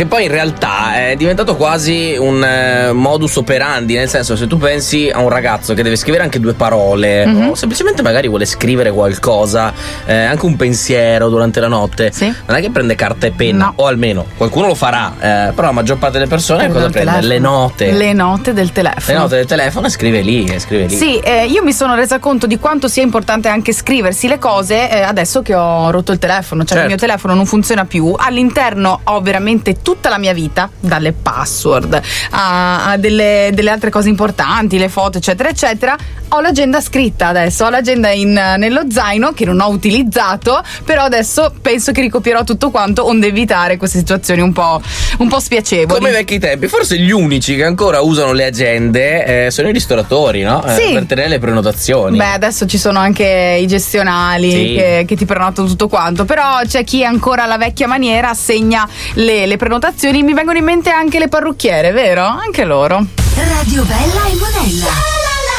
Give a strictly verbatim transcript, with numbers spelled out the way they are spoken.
Che poi in realtà è diventato quasi un eh, modus operandi, nel senso, se tu pensi a un ragazzo che deve scrivere anche due parole, mm-hmm. o semplicemente magari vuole scrivere qualcosa, eh, anche un pensiero durante la notte, sì. non è che prende carta e penna, no. o almeno qualcuno lo farà, eh, però la maggior parte delle persone cosa prende? Telefono. Le note. Le note del telefono. Le note del telefono e scrive lì, e scrive lì. Sì, eh, io mi sono resa conto di quanto sia importante anche scriversi le cose eh, adesso che ho rotto il telefono, cioè certo. il mio telefono non funziona più, all'interno ho veramente tutta la mia vita, dalle password a, a delle, delle altre cose importanti, le foto eccetera eccetera. Ho l'agenda scritta adesso, ho l'agenda in, nello zaino che non ho utilizzato, però adesso penso che ricopierò tutto quanto onde evitare queste situazioni un po', un po' spiacevoli. Come ai vecchi tempi, forse gli unici che ancora usano le agende eh, sono i ristoratori, no? Eh, sì. per tenere le prenotazioni. Beh, adesso ci sono anche i gestionali sì. che, che ti prenotano tutto quanto, però c'è chi ancora alla vecchia maniera assegna le, le prenotazioni. Mi vengono in mente anche le parrucchiere, vero? Anche loro. Radio Bella e Monella.